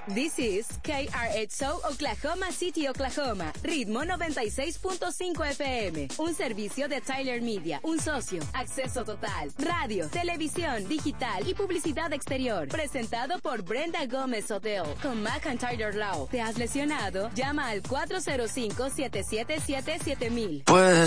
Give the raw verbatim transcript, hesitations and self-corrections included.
This is K R X O Oklahoma City, Oklahoma. Ritmo noventa y seis punto cinco F M. Un servicio de Tyler Media. Un socio. Acceso total. Radio, televisión, digital y publicidad exterior. Presentado por Brenda Gómez Hotel. Con Mac and Tyler Law. ¿Te has lesionado? Llama al cuatro cero cinco, siete siete siete, siete mil. Pues